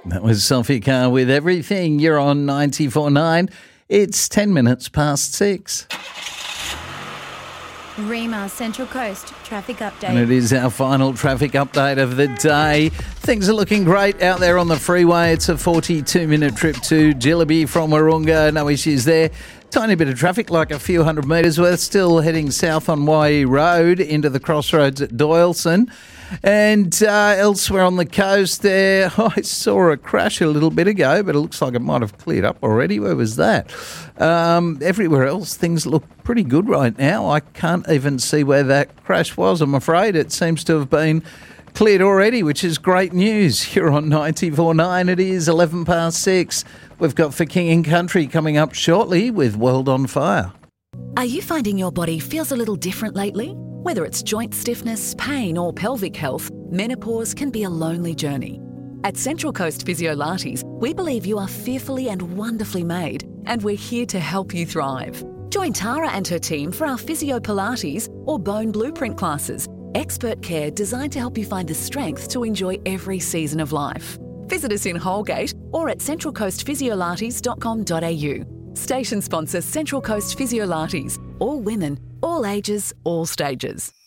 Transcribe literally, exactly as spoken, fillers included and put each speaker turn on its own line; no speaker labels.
That was Sophie Carr with Everything. You're on ninety-four point nine. It's ten minutes past six.
Rema Central Coast traffic update.
And it is our final traffic update of the day. Things are looking great out there on the freeway. It's a forty-two minute trip to Jillaby from Wahroonga. No issues there. Tiny bit of traffic, like a few hundred metres worth, still heading south on Waihee Road into the crossroads at Doyleson. And uh, elsewhere on the coast there, I saw a crash a little bit ago, but it looks like it might have cleared up already. Where was that? Um, everywhere else, things look pretty good right now. I can't even see where that crash was, I'm afraid. It seems to have been cleared already, which is great news. You're on ninety-four point nine. It is eleven past six. We've got For King and Country coming up shortly with World on Fire.
Are you finding your body feels a little different lately? Whether it's joint stiffness, pain or pelvic health, menopause can be a lonely journey. At Central Coast Physiolates, we believe you are fearfully and wonderfully made, and we're here to help you thrive. Join Tara and her team for our Physio Pilates or Bone Blueprint classes. Expert care designed to help you find the strength to enjoy every season of life. Visit us in Holgate or at central coast physiolates dot com dot a u. Station sponsor Central Coast Physiolates. All women, all ages, all stages.